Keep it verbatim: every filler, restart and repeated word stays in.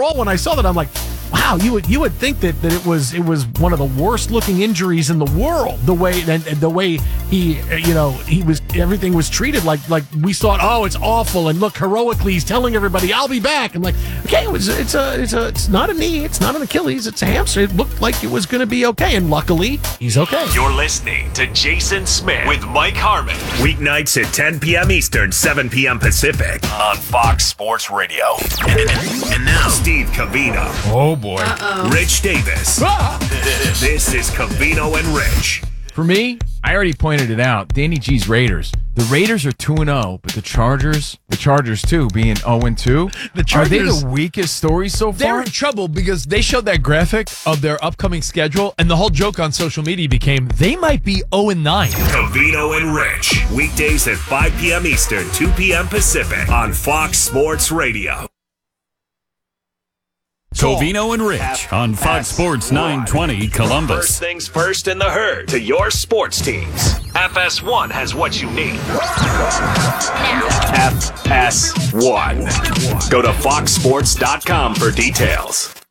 overall, when I saw that, I'm like, wow, you would you would think that, that it was it was one of the worst looking injuries in the world. The way and, and the way he you know he was everything was treated like like we thought. Oh, it's awful. And look, heroically, he's telling everybody, "I'll be back." And like, okay, it was, it's a it's a it's not a knee, it's not an Achilles, it's a hamstring. It looked like it was going to be okay, and luckily, he's okay. You're listening to Jason Smith with Mike Harmon. Weeknights at ten p.m. Eastern, seven p.m. Pacific on Fox Sports Radio. And, and, and now, Steve Covino. Oh, boy. Uh-oh. Rich Davis. Ah! This is Covino and Rich. For me, I already pointed it out. Danny G's Raiders. The Raiders are two and oh, but the Chargers, the Chargers too, being oh and two. The Chargers, are they the weakest story so far? They're in trouble because they showed that graphic of their upcoming schedule, and the whole joke on social media became they might be oh and nine. Covino and Rich. Weekdays at five p.m. Eastern, two p.m. Pacific on Fox Sports Radio. Covino and Rich on Fox Sports nine twenty Columbus. First things first in the herd to your sports teams. F S one has what you need. F S one. Go to fox sports dot com for details.